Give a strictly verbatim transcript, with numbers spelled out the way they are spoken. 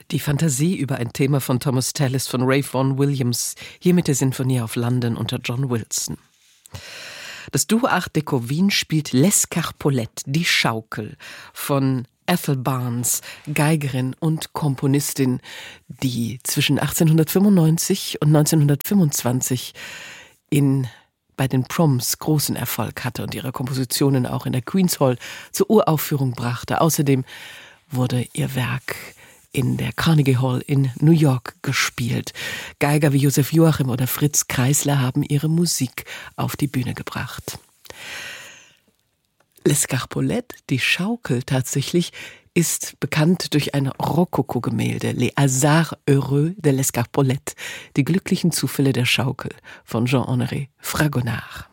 Die Fantasie über ein Thema von Thomas Tallis von Ray Vaughan Williams, hier mit der Sinfonie auf London unter John Wilson. Das Duo Art Deco Wien spielt L'Escarpolette, die Schaukel, von Ethel Barnes, Geigerin und Komponistin, die zwischen achtzehnhundertfünfundneunzig und neunzehnhundertfünfundzwanzig in bei den Proms großen Erfolg hatte und ihre Kompositionen auch in der Queen's Hall zur Uraufführung brachte. Außerdem wurde ihr Werk in der Carnegie Hall in New York gespielt. Geiger wie Josef Joachim oder Fritz Kreisler haben ihre Musik auf die Bühne gebracht. L'Escarpolette, die Schaukel tatsächlich, ist bekannt durch ein Rokoko-Gemälde, Les Hasards Heureux de l'Escarpolette, die glücklichen Zufälle der Schaukel von Jean-Honoré Fragonard.